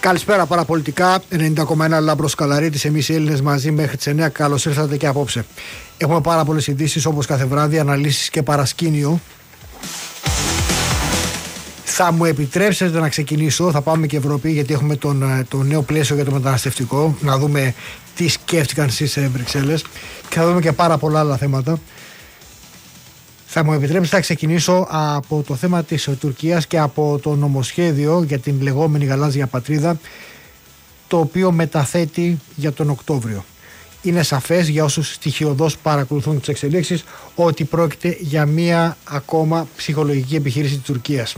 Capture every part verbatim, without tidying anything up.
Καλησπέρα παραπολιτικά, ενενήντα κόμμα ένα Λάμπρος Καλαρίτης, εμείς οι Έλληνες μαζί μέχρι τις εννιά. Καλώς ήρθατε και απόψε. Έχουμε πάρα πολλές ειδήσεις όπως κάθε βράδυ, αναλύσεις και παρασκήνιο. Θα μου επιτρέψετε να ξεκινήσω, θα πάμε και Ευρώπη, γιατί έχουμε τον, το νέο πλαίσιο για το μεταναστευτικό, να δούμε τι σκέφτηκαν στις Βρυξέλλες και θα δούμε και πάρα πολλά άλλα θέματα. Θα μου επιτρέψετε να ξεκινήσω από το θέμα της Τουρκίας και από το νομοσχέδιο για την λεγόμενη γαλάζια πατρίδα, το οποίο μεταθέτει για τον Οκτώβριο. Είναι σαφές για όσους στοιχειωδώς παρακολουθούν τις εξελίξεις ότι πρόκειται για μία ακόμα ψυχολογική επιχείρηση της Τουρκίας,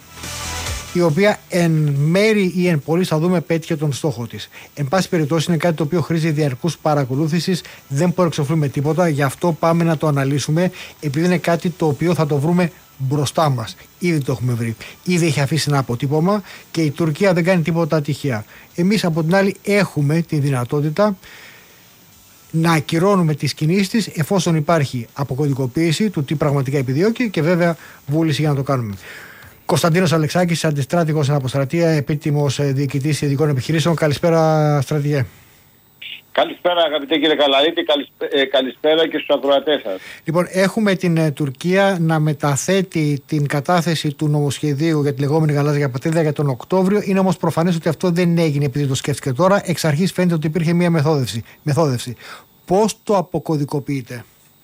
η οποία εν μέρη ή εν πολλής, θα δούμε, πέτυχε τον στόχο της. Εν πάση περιπτώσει είναι κάτι το οποίο χρήζει διαρκούς παρακολούθησης, δεν προεξοφλούμε τίποτα, γι' αυτό πάμε να το αναλύσουμε, επειδή είναι κάτι το οποίο θα το βρούμε μπροστά μας. Ήδη το έχουμε βρει. Ήδη έχει αφήσει ένα αποτύπωμα και η Τουρκία δεν κάνει τίποτα τυχαία. Εμείς από την άλλη έχουμε τη δυνατότητα να ακυρώνουμε τις κινήσεις της εφόσον υπάρχει αποκωδικοποίηση του τι πραγματικά επιδιώκει και βέβαια βούληση για να το κάνουμε. Κωνσταντίνος Αλεξάκης, αντιστράτηγος στην Αποστρατεία, επίτιμος διοικητής ειδικών επιχειρήσεων. Καλησπέρα, στρατηγέ. Καλησπέρα, αγαπητέ κύριε Καλαρίτη, καλησπέρα και στους ακροατές σας. Λοιπόν, έχουμε την ε, Τουρκία να μεταθέτει την κατάθεση του νομοσχεδίου για τη λεγόμενη γαλάζια πατρίδα για τον Οκτώβριο. Είναι όμως προφανές ότι αυτό δεν έγινε επειδή το σκέφτηκε τώρα. Εξ αρχής φαίνεται ότι υπήρχε μια μεθόδευση. μεθόδευση. Πώς το αποκωδικοποιείτε?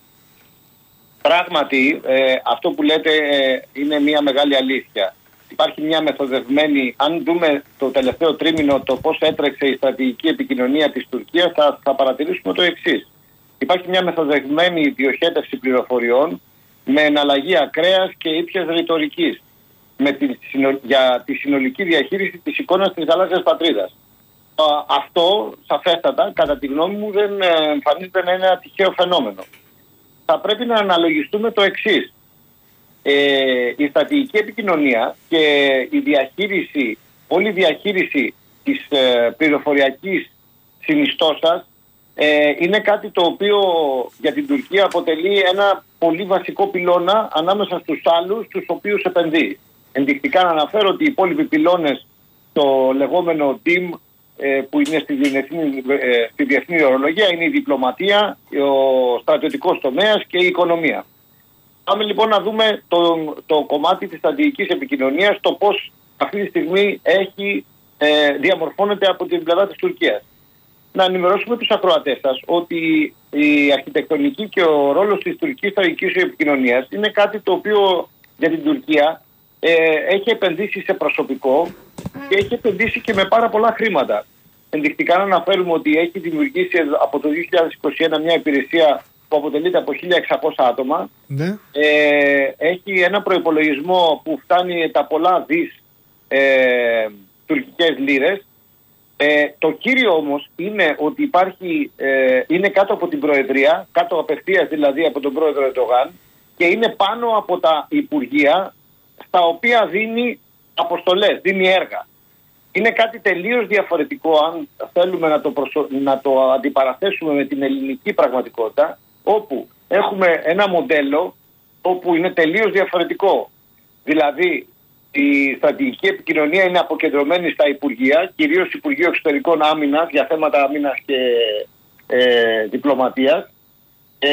Πράγματι, ε, αυτό που λέτε ε, είναι μια μεγάλη αλήθεια. Υπάρχει μια μεθοδευμένη, αν δούμε το τελευταίο τρίμηνο το πώς έτρεξε η στρατηγική επικοινωνία της Τουρκίας, θα, θα παρατηρήσουμε το εξής. Υπάρχει μια μεθοδευμένη διοχέτευση πληροφοριών με εναλλαγή ακραίας και ήπιας ρητορικής με τη, για τη συνολική διαχείριση της εικόνας της γαλάζιας πατρίδας. Α, αυτό, σαφέστατα, κατά τη γνώμη μου, δεν εμφανίζεται να είναι ένα τυχαίο φαινόμενο. Θα πρέπει να αναλογιστούμε το εξής. Ε, η στρατηγική επικοινωνία και η διαχείριση, όλη η διαχείριση της ε, πληροφοριακής συνιστώσας ε, είναι κάτι το οποίο για την Τουρκία αποτελεί ένα πολύ βασικό πυλώνα ανάμεσα στους άλλους τους οποίους επενδύει. Ενδεικτικά να αναφέρω ότι οι υπόλοιποι πυλώνες, το λεγόμενο ντι άι εμ ε, που είναι στη διεθνή, ε, στη διεθνή ορολογία, είναι η διπλωματία, ο στρατιωτικός τομέας και η οικονομία. Πάμε λοιπόν να δούμε το, το κομμάτι της στρατηγικής επικοινωνίας, το πώς αυτή τη στιγμή έχει, ε, διαμορφώνεται από την πλευρά της Τουρκίας. Να ενημερώσουμε τους ακροατές σας ότι η αρχιτεκτονική και ο ρόλος της τουρκικής στρατηγικής επικοινωνίας είναι κάτι το οποίο για την Τουρκία ε, έχει επενδύσει σε προσωπικό και έχει επενδύσει και με πάρα πολλά χρήματα. Ενδεικτικά να αναφέρουμε ότι έχει δημιουργήσει από το δύο χιλιάδες είκοσι ένα μια υπηρεσία που αποτελείται από χίλια εξακόσια άτομα. Ναι. Ε, έχει ένα προϋπολογισμό που φτάνει τα πολλά δις ε, τουρκικές λίρες. Ε, το κύριο όμως είναι ότι υπάρχει, ε, είναι κάτω από την Προεδρία, κάτω απευθείας δηλαδή από τον πρόεδρο Ερντογάν, και είναι πάνω από τα Υπουργεία στα οποία δίνει αποστολές, δίνει έργα. Είναι κάτι τελείως διαφορετικό αν θέλουμε να το, προσω... να το αντιπαραθέσουμε με την ελληνική πραγματικότητα, όπου έχουμε ένα μοντέλο όπου είναι τελείως διαφορετικό. Δηλαδή η στρατηγική επικοινωνία είναι αποκεντρωμένη στα Υπουργεία, κυρίως Υπουργείο Εξωτερικών Άμυνας για θέματα άμυνας και ε, διπλωματίας, ε,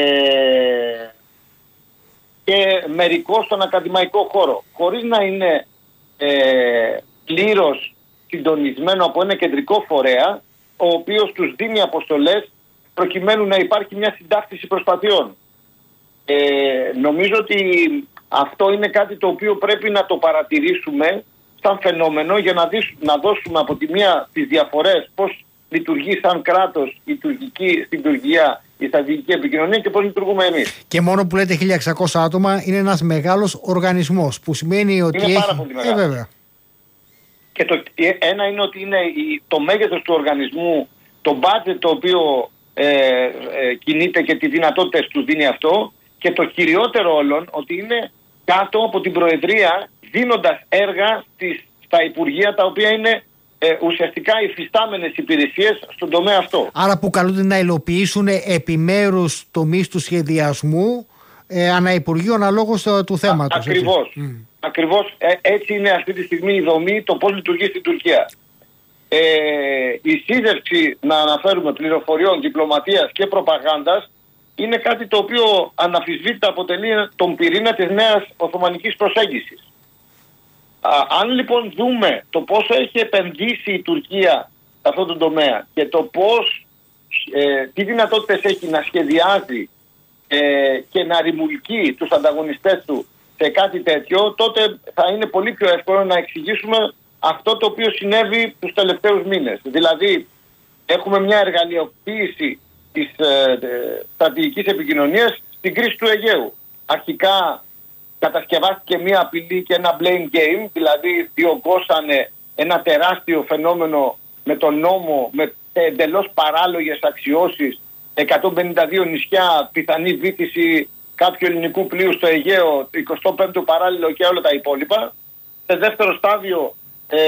και μερικό στον ακαδημαϊκό χώρο, χωρίς να είναι ε, πλήρως συντονισμένο από ένα κεντρικό φορέα, ο οποίος τους δίνει αποστολές προκειμένου να υπάρχει μια συντάκτηση προσπαθειών. Ε, νομίζω ότι αυτό είναι κάτι το οποίο πρέπει να το παρατηρήσουμε σαν φαινόμενο για να, δεις, να δώσουμε από τη μία τις διαφορές πώς λειτουργεί σαν κράτος η τουρκική, στην Τουρκία η στρατηγική επικοινωνία και πώς λειτουργούμε εμείς. Και μόνο που λέτε χίλια εξακόσια άτομα είναι ένας μεγάλος οργανισμός, που σημαίνει ότι είναι έχει... πάρα πολύ μεγάλο. Ε, βέβαια. Και το ένα είναι ότι είναι το μέγεθος του οργανισμού, το budget το οποίο ε, ε, κινείται και τις δυνατότητες του δίνει αυτό, και το κυριότερο όλων ότι είναι κάτω από την Προεδρία, δίνοντας έργα στις, στα Υπουργεία τα οποία είναι ε, ουσιαστικά υφιστάμενες υπηρεσίες στον τομέα αυτό. Άρα που καλούνται να υλοποιήσουν επιμέρους τομείς του σχεδιασμού ε, ανά Υπουργείο αναλόγως του θέματος. Ακριβώς. Mm. Ακριβώς ε, έτσι είναι αυτή τη στιγμή η δομή, το πώς λειτουργεί στην Τουρκία. ε, η σύνδευξη, να αναφέρουμε, πληροφοριών, διπλωματίας και προπαγάνδας είναι κάτι το οποίο αναμφισβήτητα αποτελεί τον πυρήνα της νέας οθωμανικής προσέγγισης. Α, αν λοιπόν δούμε το πόσο έχει επενδύσει η Τουρκία σε αυτόν τον τομέα και το πώς, ε, τι δυνατότητες έχει να σχεδιάζει ε, και να ρημουλκεί τους ανταγωνιστές του σε κάτι τέτοιο, τότε θα είναι πολύ πιο εύκολο να εξηγήσουμε αυτό το οποίο συνέβη τους τελευταίους μήνες. Δηλαδή έχουμε μια εργαλειοποίηση της ε, ε, στρατηγικής επικοινωνίας στην κρίση του Αιγαίου. Αρχικά κατασκευάστηκε μια απειλή και ένα blame game, δηλαδή διωγγώσανε ένα τεράστιο φαινόμενο με τον νόμο, με εντελώς παράλογες αξιώσεις, εκατόν πενήντα δύο νησιά, πιθανή βύθιση κάποιου ελληνικού πλοίου στο Αιγαίο, εικοστό πέμπτο παράλληλο και όλα τα υπόλοιπα. Σε δεύτερο στάδιο ε,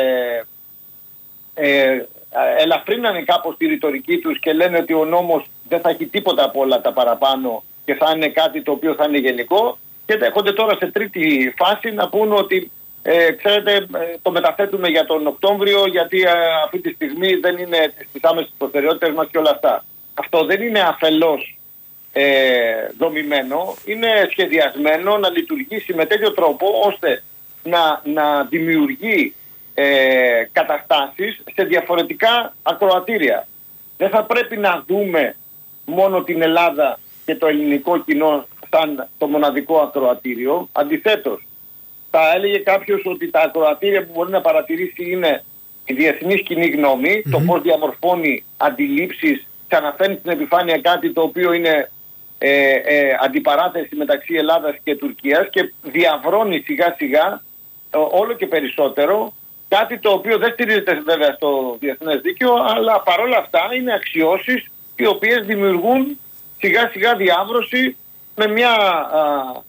ε, ελαφρύνανε κάπως τη ρητορική τους και λένε ότι ο νόμος δεν θα έχει τίποτα από όλα τα παραπάνω και θα είναι κάτι το οποίο θα είναι γενικό, και έρχονται τώρα σε τρίτη φάση να πούν ότι ε, ξέρετε, ε, το μεταθέτουμε για τον Οκτώβριο γιατί ε, αυτή τη στιγμή δεν είναι στις άμεσες προτεραιότητες μας και όλα αυτά. Αυτό δεν είναι αφελώς ε, δομημένο, είναι σχεδιασμένο να λειτουργήσει με τέτοιο τρόπο ώστε να, να δημιουργεί ε, καταστάσεις σε διαφορετικά ακροατήρια. Δεν θα πρέπει να δούμε μόνο την Ελλάδα και το ελληνικό κοινό σαν το μοναδικό ακροατήριο. Αντιθέτως, θα έλεγε κάποιος ότι τα ακροατήρια που μπορεί να παρατηρήσει είναι η διεθνής κοινή γνώμη, mm-hmm. το πώς διαμορφώνει αντιλήψεις, ξαναφέρνει στην επιφάνεια κάτι το οποίο είναι ε, ε, αντιπαράθεση μεταξύ Ελλάδας και Τουρκίας και διαβρώνει σιγά σιγά ε, όλο και περισσότερο κάτι το οποίο δεν στηρίζεται βέβαια στο διεθνές δίκαιο, αλλά παρόλα αυτά είναι αξιώσεις οι οποίες δημιουργούν σιγά σιγά διάβρωση με μια α,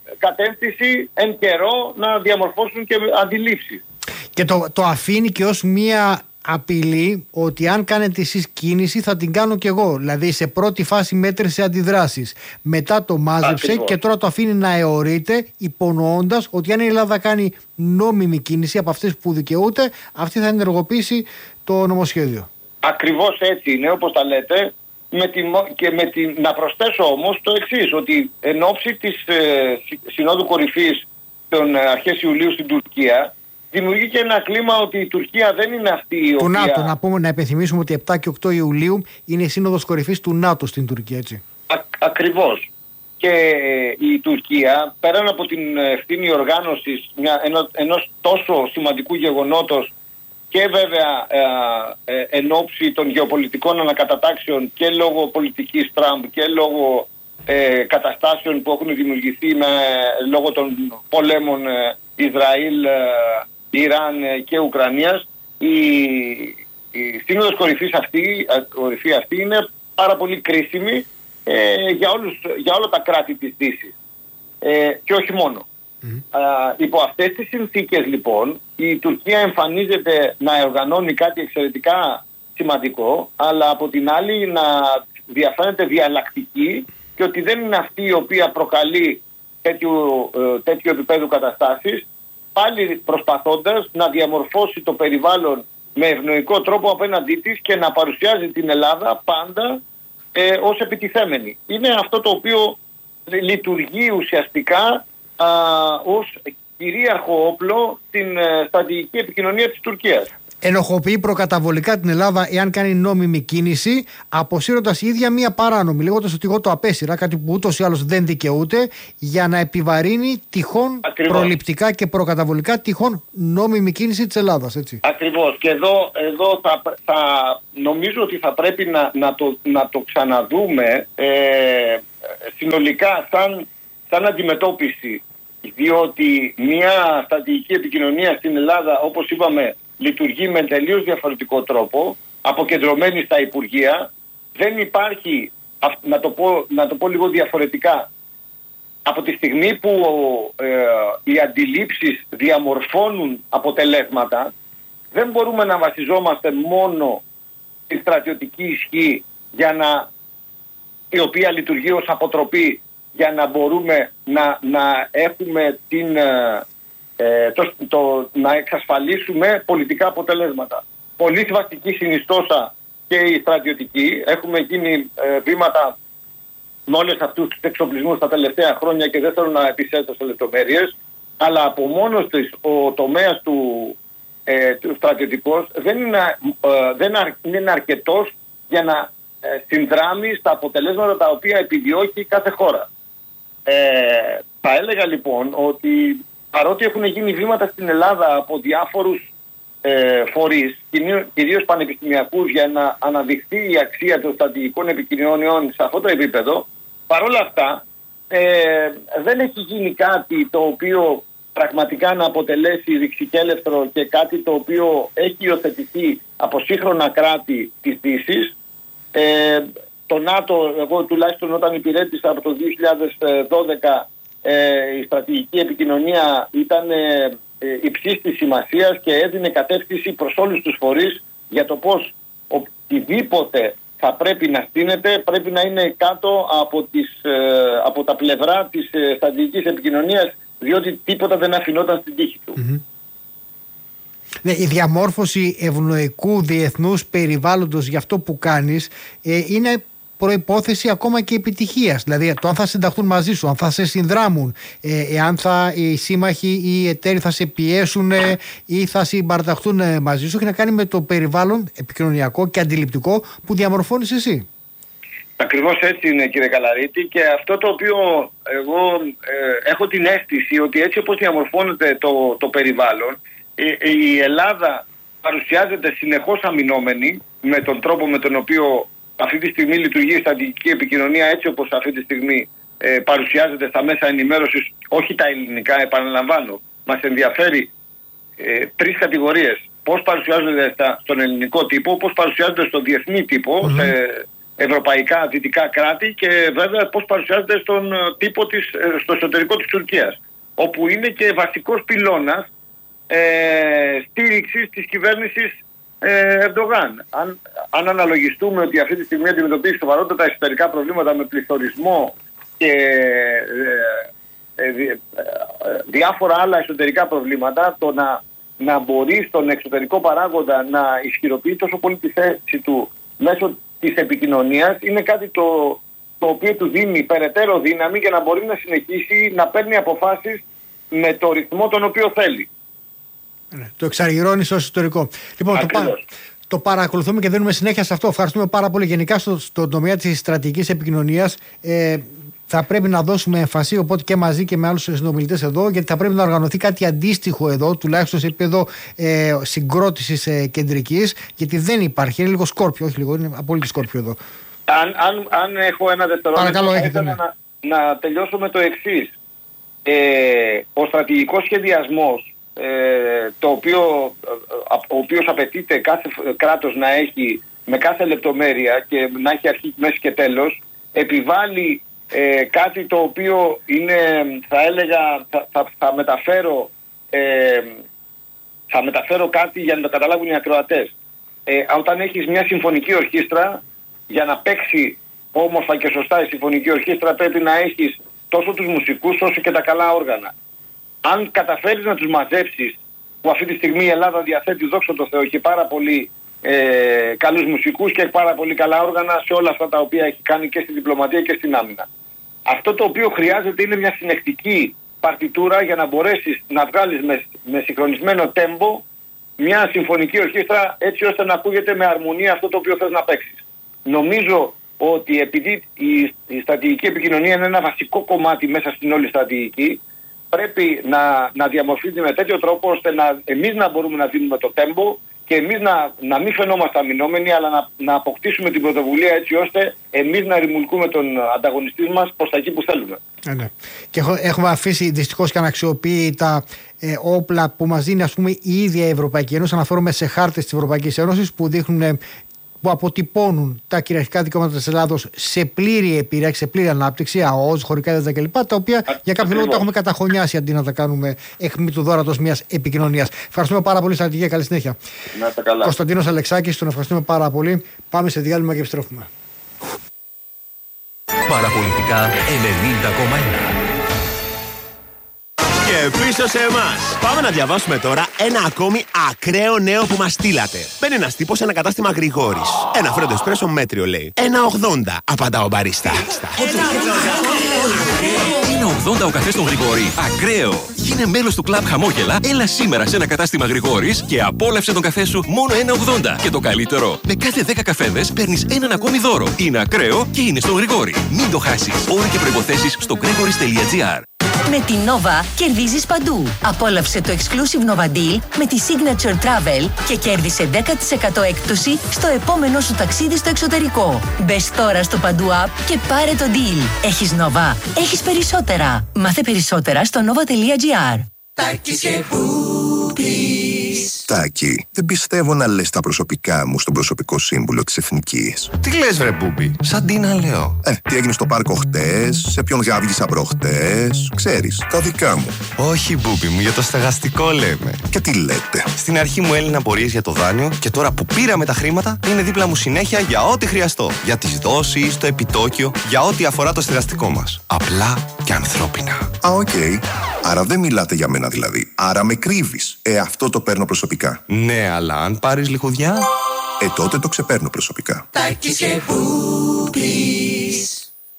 κατεύθυνση εν καιρό να διαμορφώσουν και αντιλήψεις. Και το, το αφήνει και ως μια απειλή ότι αν κάνετε εσείς κίνηση θα την κάνω κι εγώ. Δηλαδή σε πρώτη φάση μέτρησε αντιδράσεις. Μετά το μάζεψε. Ακριβώς. Και τώρα το αφήνει να αιωρείται υπονοώντας ότι αν η Ελλάδα κάνει νόμιμη κίνηση από αυτές που δικαιούται, αυτή θα ενεργοποιήσει το νομοσχέδιο. Ακριβώς έτσι είναι, όπως τα λέτε. Με τη, και με τη, να προσθέσω όμως το εξής, ότι εν ώψη της ε, Συνόδου Κορυφής των ε, αρχές Ιουλίου στην Τουρκία δημιουργεί και ένα κλίμα ότι η Τουρκία δεν είναι αυτή η του οποία... ΝΑΤΟ, να πούμε, να υπενθυμίσουμε ότι επτά και οκτώ Ιουλίου είναι η Σύνοδος Κορυφής του ΝΑΤΟ στην Τουρκία, έτσι. Α, ακριβώς. Και ε, η Τουρκία, πέραν από την ευθύνη οργάνωσης μια, ενό, ενός τόσο σημαντικού γεγονότος και βέβαια ε, ε, εν ώψη των γεωπολιτικών ανακατατάξεων και λόγω πολιτικής Τραμπ και λόγω ε, καταστάσεων που έχουν δημιουργηθεί με, λόγω των πολέμων ε, Ισραήλ, ε, Ιράν ε, και Ουκρανίας, η, η σύνοδος κορυφής αυτή, κορυφή αυτή είναι πάρα πολύ κρίσιμη ε, για, όλους, για όλα τα κράτη της Δύσης ε, και όχι μόνο. Mm-hmm. Α, υπό αυτές τις συνθήκες λοιπόν η Τουρκία εμφανίζεται να οργανώνει κάτι εξαιρετικά σημαντικό, αλλά από την άλλη να διαφαίνεται διαλλακτική και ότι δεν είναι αυτή η οποία προκαλεί τέτοιου, ε, τέτοιου επίπεδου καταστάσεις, πάλι προσπαθώντας να διαμορφώσει το περιβάλλον με ευνοϊκό τρόπο απέναντί της και να παρουσιάζει την Ελλάδα πάντα ε, ως επιτιθέμενη. Είναι αυτό το οποίο λειτουργεί ουσιαστικά Α, ως κυρίαρχο όπλο στην ε, στρατηγική επικοινωνία της Τουρκίας. Ενοχοποιεί προκαταβολικά την Ελλάδα εάν κάνει νόμιμη κίνηση, αποσύροντας η ίδια μία παράνομη, λέγοντας ότι εγώ το απέσυρα, κάτι που ούτως ή άλλως δεν δικαιούται, για να επιβαρύνει τυχόν Ακριβώς. προληπτικά και προκαταβολικά τυχόν νόμιμη κίνηση της Ελλάδας. Έτσι. Ακριβώς. Και εδώ, εδώ θα, θα νομίζω ότι θα πρέπει να, να, το, να το ξαναδούμε ε, συνολικά σαν, σαν αντιμετώπιση. Διότι μια στρατηγική επικοινωνία στην Ελλάδα, όπως είπαμε, λειτουργεί με τελείως διαφορετικό τρόπο, αποκεντρωμένη στα Υπουργεία. Δεν υπάρχει, να το πω, να το πω λίγο διαφορετικά, από τη στιγμή που ε, οι αντιλήψεις διαμορφώνουν αποτελέσματα, δεν μπορούμε να βασιζόμαστε μόνο στη στρατιωτική ισχύ, για να, η οποία λειτουργεί ως αποτροπή, για να μπορούμε να, να έχουμε την, ε, το, το, να εξασφαλίσουμε πολιτικά αποτελέσματα. πολύ βασική συνιστόσα και η στρατιωτική. Έχουμε γίνει ε, βήματα με όλες αυτούς τους εξοπλισμούς τα τελευταία χρόνια και δεν θέλω να επισέλθω σε λεπτομέρειες, αλλά από μόνος της ο τομέας του, ε, του στρατιωτικός δεν είναι, ε, δεν είναι αρκετός για να ε, συνδράμει στα αποτελέσματα τα οποία επιδιώκει κάθε χώρα. Ε, θα έλεγα λοιπόν ότι παρότι έχουν γίνει βήματα στην Ελλάδα από διάφορους ε, φορείς, κυρίως πανεπιστημιακούς, για να αναδειχθεί η αξία των στρατηγικών επικοινωνιών σε αυτό το επίπεδο, παρόλα αυτά ε, δεν έχει γίνει κάτι το οποίο πραγματικά να αποτελέσει ρηξικέλευθρο και κάτι το οποίο έχει υιοθετηθεί από σύγχρονα κράτη της Δύσης. Ε, το ΝΑΤΟ, εγώ τουλάχιστον όταν υπηρέτησα από το δύο χιλιάδες δώδεκα, ε, η στρατηγική επικοινωνία ήταν ε, υψής της σημασίας και έδινε κατεύθυνση προς όλους τους φορείς για το πώς οτιδήποτε θα πρέπει να στείνεται, πρέπει να είναι κάτω από, τις, ε, από τα πλευρά της ε, στρατηγικής επικοινωνίας, διότι τίποτα δεν αφινόταν στην τύχη του. Mm-hmm. Ναι, η διαμόρφωση ευνοϊκού διεθνούς περιβάλλοντος για αυτό που κάνεις ε, είναι προϋπόθεση ακόμα και επιτυχίας. Δηλαδή το αν θα συνταχθούν μαζί σου, αν θα σε συνδράμουν, ε, εάν θα, οι σύμμαχοι ή οι εταίροι θα σε πιέσουν ε, ή θα συμπαραταχθούν ε, μαζί σου, έχει να κάνει με το περιβάλλον επικοινωνιακό και αντιληπτικό που διαμορφώνεις εσύ. Ακριβώς έτσι είναι, κύριε Καλαρίτη, και αυτό το οποίο εγώ ε, έχω την αίσθηση ότι έτσι όπως διαμορφώνεται το, το περιβάλλον, η, η Ελλάδα παρουσιάζεται συνεχώς αμυνόμενη με τον τρόπο με τον οποίο αυτή τη στιγμή λειτουργεί η στρατηγική επικοινωνία, έτσι όπως αυτή τη στιγμή ε, παρουσιάζεται στα μέσα ενημέρωσης, όχι τα ελληνικά, επαναλαμβάνω. Μας ενδιαφέρει ε, τρεις κατηγορίες. Πώς παρουσιάζονται στα, στον ελληνικό τύπο, πώς παρουσιάζονται στον διεθνή τύπο, mm-hmm. σε ευρωπαϊκά δυτικά κράτη, και βέβαια πώς παρουσιάζονται στον τύπο της, στο εσωτερικό της Τουρκίας, όπου είναι και βασικός πυλώνας ε, στήριξης της κυβέρνησης ε, Ερντογάν. Αν, αν αναλογιστούμε ότι αυτή τη στιγμή αντιμετωπίζει σοβαρότατα εσωτερικά προβλήματα με πληθωρισμό και ε, ε, ε, ε, διάφορα άλλα εσωτερικά προβλήματα, το να, να μπορεί στον εξωτερικό παράγοντα να ισχυροποιεί τόσο πολύ τη θέση του μέσω της επικοινωνίας είναι κάτι το, το οποίο του δίνει περαιτέρω δύναμη για να μπορεί να συνεχίσει να παίρνει αποφάσεις με το ρυθμό τον οποίο θέλει. Ναι, το εξαργυρώνει στο εσωτερικό. Λοιπόν, το, πα, το παρακολουθούμε και δίνουμε συνέχεια σε αυτό. Ευχαριστούμε πάρα πολύ. Γενικά στο, στο τομέα της στρατηγικής επικοινωνίας ε, θα πρέπει να δώσουμε έμφαση, οπότε και μαζί και με άλλους συνομιλητές εδώ, γιατί θα πρέπει να οργανωθεί κάτι αντίστοιχο εδώ, τουλάχιστον σε επίπεδο ε, συγκρότησης ε, κεντρικής, γιατί δεν υπάρχει. Είναι λίγο σκόρπιο, όχι λίγο, είναι απόλυτη σκόρπιο εδώ. Αν, αν, αν έχω ένα δευτερόλεπτο, θα ήθελα ναι. να, να τελειώσω με το εξής. Ε, ο στρατηγικός σχεδιασμός, ε, το οποίο, ο οποίος απαιτείται κάθε κράτος να έχει με κάθε λεπτομέρεια και να έχει αρχή, μέση και τέλος, επιβάλλει Ε, κάτι το οποίο είναι, θα έλεγα, θα, θα, θα, μεταφέρω, ε, θα μεταφέρω κάτι για να το καταλάβουν οι ακροατές. Ε, όταν έχεις μια συμφωνική ορχήστρα, για να παίξει όμορφα και σωστά η συμφωνική ορχήστρα, πρέπει να έχεις τόσο τους μουσικούς όσο και τα καλά όργανα. Αν καταφέρεις να τους μαζέψεις, που αυτή τη στιγμή η Ελλάδα διαθέτει, δόξα τω Θεώ, και πάρα πολύ Ε, καλούς μουσικούς και πάρα πολύ καλά όργανα σε όλα αυτά τα οποία έχει κάνει και στη διπλωματία και στην άμυνα. Αυτό το οποίο χρειάζεται είναι μια συνεχτική παρτιτούρα για να μπορέσεις να βγάλεις με, με συγχρονισμένο τέμπο μια συμφωνική ορχήστρα, έτσι ώστε να ακούγεται με αρμονία αυτό το οποίο θες να παίξεις. Νομίζω ότι επειδή η, η στρατηγική επικοινωνία είναι ένα βασικό κομμάτι μέσα στην όλη στρατηγική, πρέπει να, να διαμορφείται με τέτοιο τρόπο ώστε να, εμείς να μπορούμε να δίνουμε το τέμπο και εμείς να, να μην φαινόμαστε αμυνόμενοι, αλλά να, να αποκτήσουμε την πρωτοβουλία, έτσι ώστε εμείς να ρημουλκούμε τον ανταγωνιστή μας προς τα εκεί που θέλουμε. Ε, ναι. Και έχουμε αφήσει δυστυχώς και αναξιοποιητά ε, όπλα που μας δίνει, ας πούμε, η ίδια η Ευρωπαϊκή Ένωση. Αναφέρομαι σε χάρτες της Ευρωπαϊκής Ένωσης που δείχνουν, ε, που αποτυπώνουν τα κυριαρχικά δικαιώματα της Ελλάδος σε πλήρη επίρρεια, σε πλήρη ανάπτυξη, ΑΟΣ, χωρικά έδαφη κλπ. Τα οποία Α, για κάποιο λόγο τα έχουμε καταχωνιάσει αντί να τα κάνουμε αιχμή του δώρατος μιας επικοινωνίας. Ευχαριστούμε πάρα πολύ, στρατηγέ. Καλή συνέχεια. Να είστε καλά. Κωνσταντίνος Αλεξάκης, τον ευχαριστούμε πάρα πολύ. Πάμε σε διάλειμμα και επιστρέφουμε. Παραπολιτικά ενενήντα κόμμα ένα. Και πίσω σε εμάς. Πάμε να διαβάσουμε τώρα ένα ακόμη ακραίο νέο που μας στείλατε. Μπαίνει ένας τύπος σε ένα κατάστημα Γρηγόρης. Ένα φρέντο εσπρέσο μέτριο λέει. ένα ογδόντα, απαντά ο μπαρίστα. Είναι ογδόντα ο καφές στον Γρηγόρη. Ακραίο! Γίνε μέλος του κλαμπ Χαμόγελα, έλα σήμερα σε ένα κατάστημα Γρηγόρης και απόλαυσε τον καφέ σου μόνο ένα ογδόντα. Και το καλύτερο, με κάθε δέκα καφέδες παίρνεις έναν ακόμη δώρο. Είναι ακραίο και είναι στον Γρηγόρη. Μην το χάσεις. Όροι και προϋποθέσεις στο gregoris τελεία gr. Με την Nova κερδίζεις παντού. Απόλαυσε το exclusive Nova Deal με τη Signature Travel και κέρδισε δέκα τοις εκατό έκπτωση στο επόμενο σου ταξίδι στο εξωτερικό. Μπες τώρα στο Παντού App και πάρε το deal. Έχεις Nova, έχεις περισσότερα. Μάθε περισσότερα στο nova τελεία gr. Τάκης και Μπούπης. Τάκη, δεν πιστεύω να λες τα προσωπικά μου στον προσωπικό σύμβουλο της Εθνικής. Τι λες βρε Μπούπη, σαν τι να λέω. Ε, τι έγινε στο πάρκο χτες, σε ποιον γάβγισα προχτές, ξέρεις, τα δικά μου. Όχι Μπούπη μου, για το στεγαστικό λέμε. Και τι λέτε. Στην αρχή μου έλυναν απορίες για το δάνειο και τώρα που πήραμε τα χρήματα είναι δίπλα μου συνέχεια για ό,τι χρειαστώ. Για τις δόσεις, το επιτόκιο, για ό,τι αφορά το στεγαστικό μας. Απλά και ανθρώπινα. Α, οκ. Okay. Άρα δεν μιλάτε για μένα δηλαδή. Άρα με κρύβεις. Ε, αυτό το παίρνω προσωπικά. Ναι, αλλά αν πάρεις λιχουδιά... Ε, τότε το ξεπαίρνω προσωπικά. Τάκης και Μπούπης.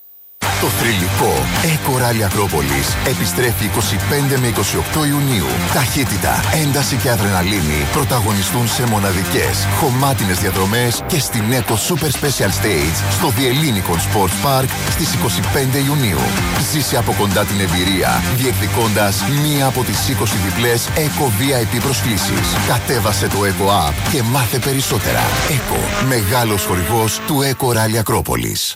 Το θρυλικό Eco Rally Ακρόπολης επιστρέφει είκοσι πέντε με είκοσι οκτώ Ιουνίου. Ταχύτητα, ένταση και αδρεναλίνη πρωταγωνιστούν σε μοναδικές, χωμάτινες διαδρομές και στην Eco Super Special Stage στο The Ellinikon Sports Park στις είκοσι πέντε Ιουνίου. Ζήσε από κοντά την εμπειρία, διεκδικώντας μία από τις είκοσι διπλές Eco βι άι πι προσκλήσεις. Κατέβασε το Eco App και μάθε περισσότερα. Eco, μεγάλος χορηγός του Eco Rally Ακρόπολης.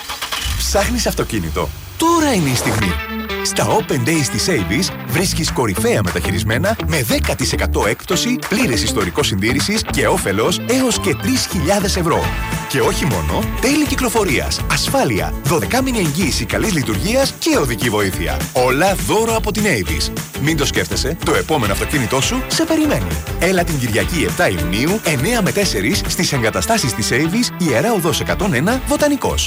Ψάχνεις αυτοκίνητο? Τώρα είναι η στιγμή. Στα Open Days της Avis βρίσκεις κορυφαία μεταχειρισμένα με δέκα τοις εκατό έκπτωση, πλήρες ιστορικό συντήρησης και όφελος έως και τρεις χιλιάδες ευρώ. Και όχι μόνο, τέλη κυκλοφορίας, ασφάλεια, δωδεκάμηνη εγγύηση καλής λειτουργίας και οδική βοήθεια. Όλα δώρο από την Avis. Μην το σκέφτεσαι, το επόμενο αυτοκίνητό σου σε περιμένει. Έλα την Κυριακή επτά Ιουνίου, εννιά με τέσσερα στις εγκαταστάσεις της Avis, Ιερά Οδός εκατόν ένα, Βοτανικός.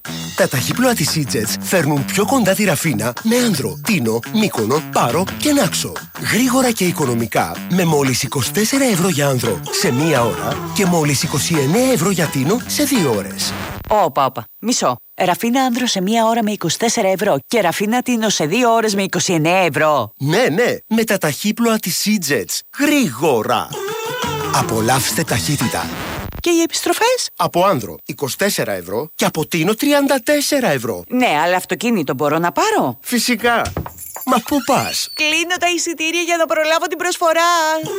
Τα ταχύπλοα της Σίτζετς φέρνουν πιο κοντά τη Ραφίνα με Άνδρο, Τίνο, Μύκονο, Πάρο και Νάξο. Γρήγορα και οικονομικά με μόλις είκοσι τέσσερα ευρώ για Άνδρο σε μία ώρα και μόλις είκοσι εννέα ευρώ για Τίνο σε δύο ώρες. Όπα, όπα. Μισό. Ραφίνα Άνδρο σε μία ώρα με είκοσι τέσσερα ευρώ και Ραφίνα Τίνο σε δύο ώρες με είκοσι εννέα ευρώ. Ναι, ναι. Με τα ταχύπλοα της Σίτζετς. Γρήγορα. Απολαύστε ταχύτητα. Και οι επιστροφές? Από Άνδρο είκοσι τέσσερα ευρώ και από Τίνο τριάντα τέσσερα ευρώ. Ναι, αλλά αυτοκίνητο μπορώ να πάρω? Φυσικά. Μα πού πας? Κλείνω τα εισιτήρια για να προλάβω την προσφορά.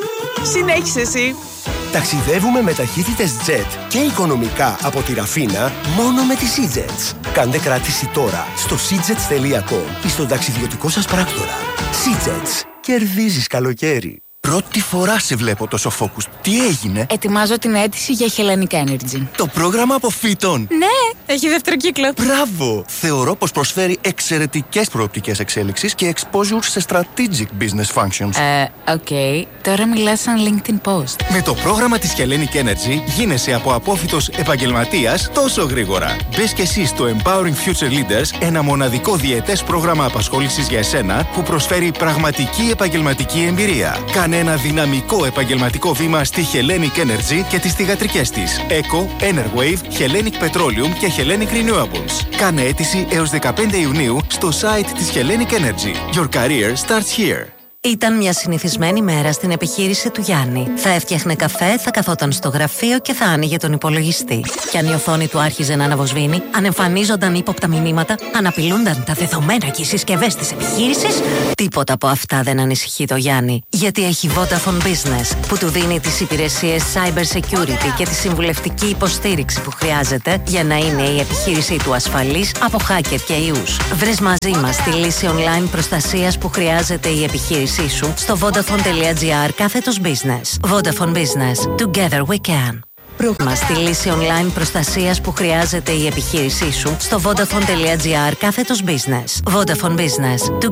Συνέχισε εσύ. Ταξιδεύουμε με ταχύτητες Jet και οικονομικά από τη Ραφίνα μόνο με τη Σίτζετς. Κάντε κράτηση τώρα στο σίτζετς τελεία κομ ή στον ταξιδιωτικό σας πράκτορα. Σίτζετς. Κερδίζεις καλοκαίρι. Πρώτη φορά σε βλέπω τόσο focus. Τι έγινε? Ετοιμάζω την αίτηση για Hellenic Energy. Το πρόγραμμα αποφύτων. Ναι, έχει δεύτερο κύκλο. Μπράβο! Θεωρώ πως προσφέρει εξαιρετικές προοπτικές εξέλιξης και exposure σε strategic business functions. Ε, οκ. Okay. Τώρα μιλάς σαν LinkedIn post. Με το πρόγραμμα της Hellenic Energy γίνεσαι από απόφοιτος επαγγελματίας τόσο γρήγορα. Μπες και εσύ στο Empowering Future Leaders, ένα μοναδικό διετές πρόγραμμα απασχόλησης για εσένα που προσφέρει πραγματική επαγγελματική εμπειρία. Κάνε ένα δυναμικό επαγγελματικό βήμα στη Hellenic Energy και τις θυγατρικές της Eco, Enerwave, Hellenic Petroleum και Hellenic Renewables. Κάνε αίτηση έως δεκαπέντε Ιουνίου στο site της Hellenic Energy. Your career starts here. Ήταν μια συνηθισμένη μέρα στην επιχείρηση του Γιάννη. Θα έφτιαχνε καφέ, θα καθόταν στο γραφείο και θα άνοιγε τον υπολογιστή. Και αν η οθόνη του άρχιζε να αναβοσβήνει, αν εμφανίζονταν ύποπτα μηνύματα, αν απειλούνταν τα δεδομένα και οι συσκευές της επιχείρησης, τίποτα από αυτά δεν ανησυχεί το Γιάννη. Γιατί έχει Vodafone Business, που του δίνει τις υπηρεσίες cyber security και τη συμβουλευτική υποστήριξη που χρειάζεται για να είναι η επιχείρησή του ασφαλής από hacker και ιούς. Βρες μαζί μας τη λύση online προστασίας που χρειάζεται η επιχείρηση σου στο vodafone τελεία gr κάθετος business. Vodafone Business. Together we can. Πρόγραμμα στη λύση online προστασίας που χρειάζεται η επιχείρησή σου στο vodafone τελεία gr κάθετος business. Vodafone Business.